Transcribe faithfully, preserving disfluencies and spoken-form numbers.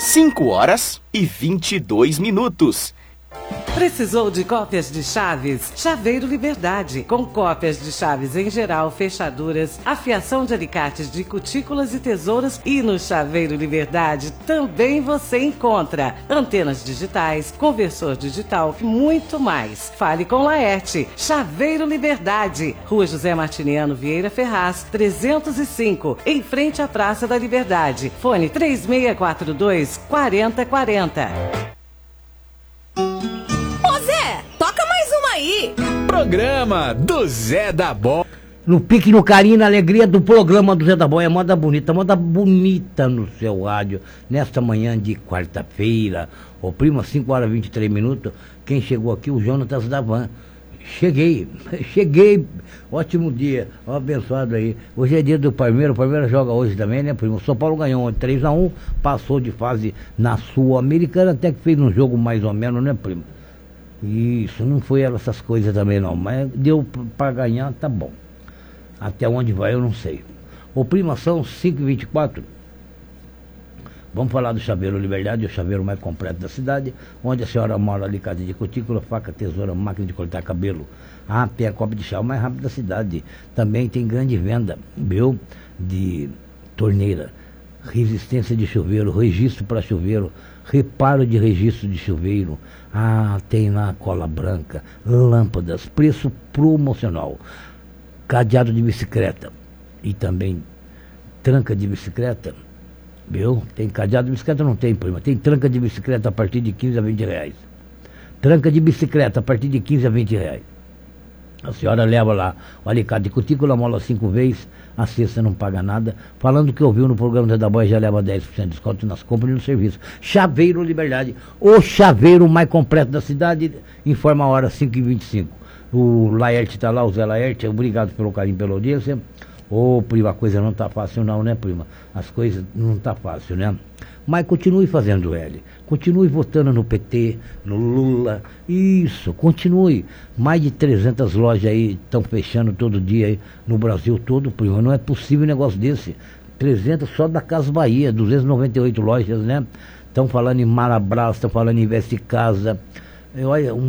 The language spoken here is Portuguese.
cinco horas e vinte e dois minutos. Precisou de cópias de chaves? Chaveiro Liberdade, com cópias de chaves em geral, fechaduras, afiação de alicates de cutículas e tesouras. E no Chaveiro Liberdade também você encontra antenas digitais, conversor digital e muito mais. Fale com Laerte. Chaveiro Liberdade, Rua José Martiniano Vieira Ferraz, trezentos e cinco, em frente à Praça da Liberdade. Fone três seis quatro dois, quatro zero quatro zero. Aí. Programa do Zé da Boia. No pique, no carinho, na alegria do programa do Zé da Boia. Moda bonita, moda bonita no seu rádio. Nesta manhã de quarta-feira. Ô prima, cinco horas e vinte e três minutos. Quem chegou aqui? O Jonatas da Van. Cheguei, cheguei. Ótimo dia, ó, abençoado aí. Hoje é dia do Palmeiras. O Palmeiras joga hoje também, né, primo? O São Paulo ganhou três a um. Passou de fase na Sul-Americana. Até que fez um jogo mais ou menos, né, primo? Isso, não foi essas coisas também não, mas deu para ganhar, tá bom. Até onde vai eu não sei. Ô prima, são cinco e vinte e quatro. Vamos falar do Chaveiro Liberdade, o chaveiro mais completo da cidade, onde a senhora mora alicate de cutícula, faca, tesoura, máquina de cortar cabelo. Ah, tem a copa de chá mais rápida da cidade. Também tem grande venda, viu? De torneira, resistência de chuveiro, registro para chuveiro, reparo de registro de chuveiro. Ah, tem lá cola branca, lâmpadas, preço promocional, cadeado de bicicleta e também tranca de bicicleta, viu? Tem cadeado de bicicleta, não tem, prima. Tem tranca de bicicleta a partir de quinze a vinte reais. Tranca de bicicleta a partir de quinze a vinte reais. A senhora leva lá o alicate de cutícula, mola cinco vezes, a sexta não paga nada. Falando que ouviu no programa da Boia, já leva dez por cento de desconto nas compras e no serviço. Chaveiro Liberdade, o chaveiro mais completo da cidade. Informa a hora, cinco e vinte e cinco. O Laerte está lá, o Zé Laerte. Obrigado pelo carinho, pela audiência. Ô, oh, prima, a coisa não tá fácil não, né, prima? As coisas não tá fácil, né? Mas continue fazendo L. Continue votando no P T, no Lula. Isso, continue. Mais de trezentas lojas aí estão fechando todo dia aí no Brasil todo, prima. Não é possível um negócio desse. trezentas só da Casa Bahia, duzentas e noventa e oito lojas, né? Estão falando em Marabras, estão falando em Veste Casa. Olha, um